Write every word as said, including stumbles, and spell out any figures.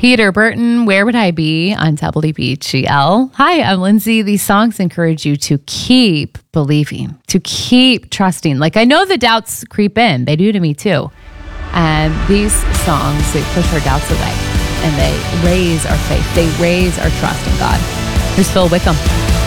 Peter Burton, Where Would I Be on W B G L. Hi, I'm Lindsay. These songs encourage you to keep believing, to keep trusting. Like, I know the doubts creep in. They do to me too. And these songs, they push our doubts away and they raise our faith. They raise our trust in God. Here's Phil Wickham.